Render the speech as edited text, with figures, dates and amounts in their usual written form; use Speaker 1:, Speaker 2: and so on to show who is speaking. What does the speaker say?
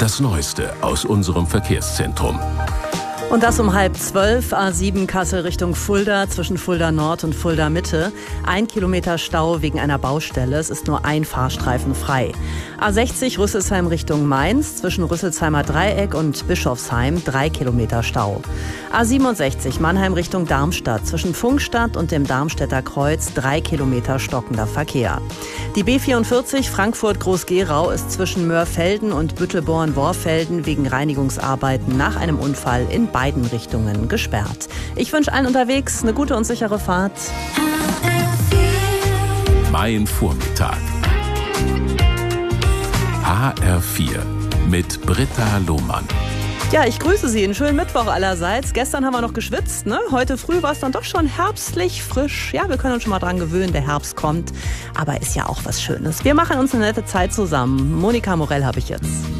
Speaker 1: Das Neueste aus unserem Verkehrszentrum.
Speaker 2: Und das um 11:30, A7 Kassel Richtung Fulda, zwischen Fulda Nord und Fulda Mitte. 1 Kilometer Stau wegen einer Baustelle. Es ist nur ein Fahrstreifen frei. A60 Rüsselsheim Richtung Mainz, zwischen Rüsselsheimer Dreieck und Bischofsheim 3 Kilometer Stau. A67 Mannheim Richtung Darmstadt, zwischen Pfungstadt und dem Darmstädter Kreuz 3 Kilometer stockender Verkehr. Die B44 Frankfurt Groß-Gerau ist zwischen Mörfelden und Büttelborn-Worfelden wegen Reinigungsarbeiten nach einem Unfall in beiden Richtungen gesperrt. Ich wünsche allen unterwegs eine gute und sichere Fahrt.
Speaker 1: Mein Vormittag. HR4 mit Britta Lohmann.
Speaker 2: Ja, ich grüße Sie. Einen schönen Mittwoch allerseits. Gestern haben wir noch geschwitzt, ne? Heute früh war es dann doch schon herbstlich frisch. Ja, wir können uns schon mal dran gewöhnen, der Herbst kommt. Aber ist ja auch was Schönes. Wir machen uns eine nette Zeit zusammen. Monika Morell habe ich jetzt.